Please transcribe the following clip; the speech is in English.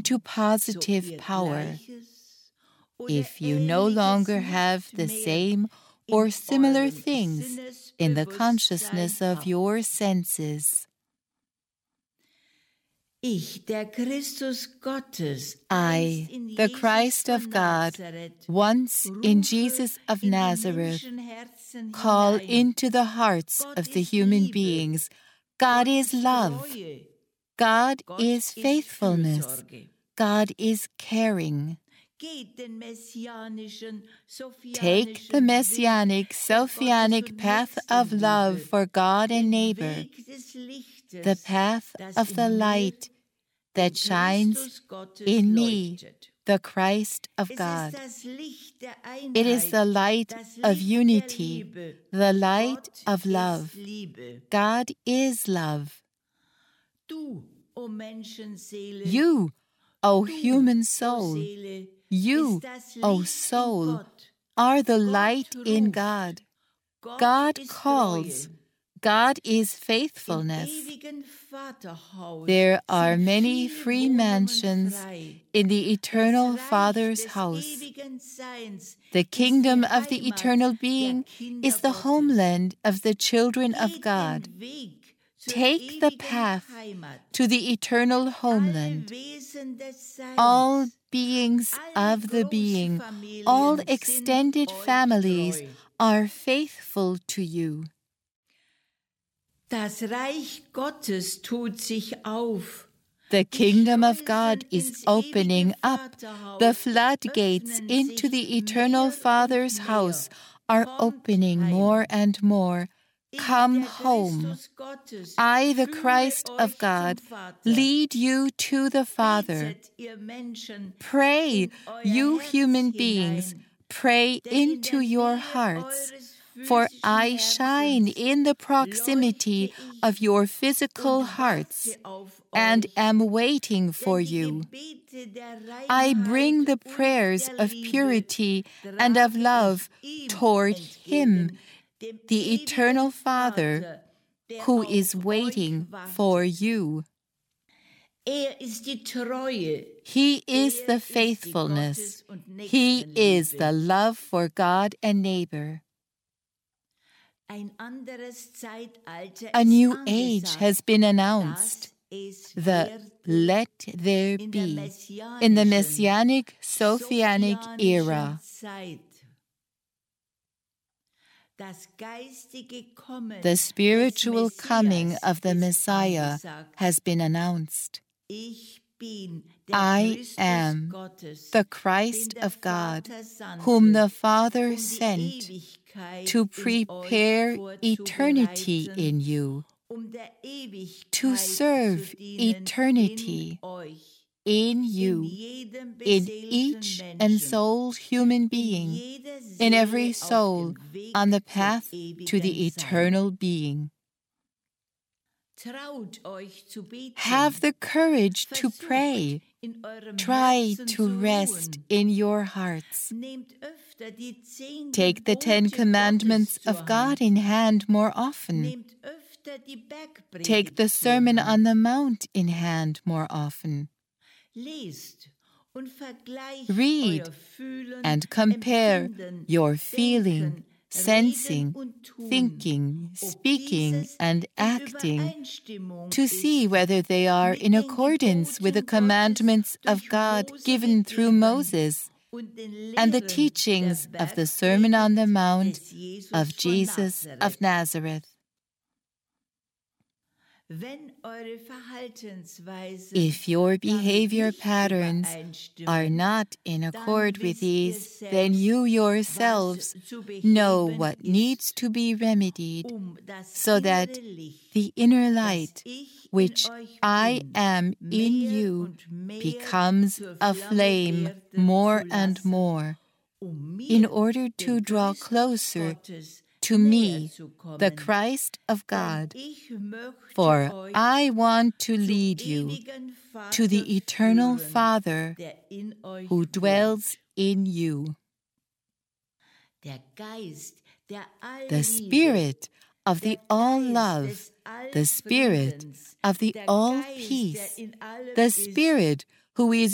into positive power. If you no longer have the same or similar things in the consciousness of your senses. I, the Christ of God, once in Jesus of Nazareth, call into the hearts of the human beings, God is love, God is faithfulness, God is caring. Take the messianic, Sophianic path of love for God and neighbor, the path of the light that shines in me, the Christ of God. It is the light of unity, the light of love. God is love. You, O human soul, you, O soul, are the light in God. God calls. God is faithfulness. There are many free mansions in the eternal Father's house. The kingdom of the eternal being is the homeland of the children of God. Take the path to the eternal homeland. All beings of the being, all extended families are faithful to you. Das Reich Gottes tut sich auf. The kingdom of God is opening up. The floodgates into the eternal Father's house are opening more and more. Come home. I, the Christ of God, lead you to the Father. Pray, you human beings, pray into your hearts. For I shine in the proximity of your physical hearts and am waiting for you. I bring the prayers of purity and of love toward Him, the eternal Father, who is waiting for you. He is the faithfulness. He is the love for God and neighbor. A new age has been announced, the Let There Be, in the Messianic Sophianic era. The spiritual coming of the Messiah has been announced. I am the Christ of God, whom the Father sent to prepare eternity in you, to serve eternity in you, in each and soul human being, in every soul on the path to the eternal being. Have the courage to pray. Try to rest in your hearts. Take the 10 Commandments of God in hand more often. Take the Sermon on the Mount in hand more often. Read and compare your feeling, sensing, thinking, speaking, and acting to see whether they are in accordance with the commandments of God given through Moses and the teachings of the Sermon on the Mount of Jesus of Nazareth. If your behavior patterns are not in accord with these, then you yourselves know what needs to be remedied, so that the inner light, which I am in you, becomes a flame more and more, in order to draw closer to me, the Christ of God. For I want to lead you to the eternal Father who dwells in you. The Spirit of the all-love, the Spirit of the all-peace, the Spirit who is